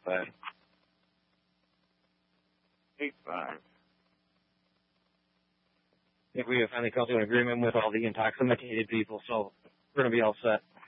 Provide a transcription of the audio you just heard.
that. 8-5. I think we have finally come to an agreement with all the intoxicated people, so we're going to be all set.